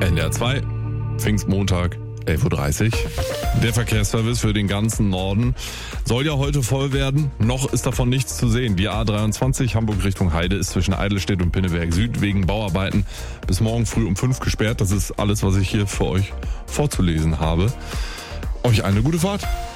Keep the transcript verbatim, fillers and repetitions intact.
N D R zwei, Pfingstmontag, elf Uhr dreißig. Der Verkehrsservice für den ganzen Norden soll ja heute voll werden. Noch ist davon nichts zu sehen. Die A dreiundzwanzig Hamburg Richtung Heide ist zwischen Eidelstedt und Pinneberg Süd wegen Bauarbeiten bis morgen früh um fünf gesperrt. Das ist alles, was ich hier für euch vorzulesen habe. Euch eine gute Fahrt.